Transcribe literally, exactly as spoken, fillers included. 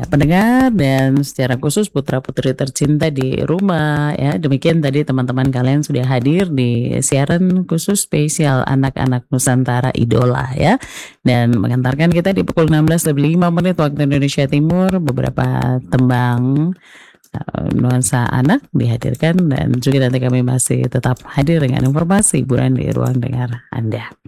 pendengar dan secara khusus putra-putri tercinta di rumah ya. Demikian tadi teman-teman kalian sudah hadir di siaran khusus spesial anak-anak Nusantara Idola ya. Dan mengantarkan kita di pukul enam belas lebih lima menit waktu Indonesia Timur, beberapa tembang uh, nuansa anak dihadirkan dan juga nanti kami masih tetap hadir dengan informasi hiburan di ruang dengar Anda.